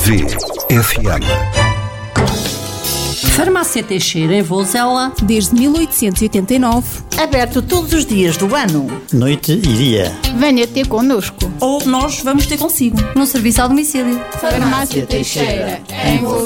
VFM. Farmácia Teixeira, em Vozela, desde 1889. Aberto todos os dias do ano. Noite e dia. Venha ter connosco. Ou nós vamos ter consigo. no serviço ao domicílio. Farmácia Teixeira, em Vozela.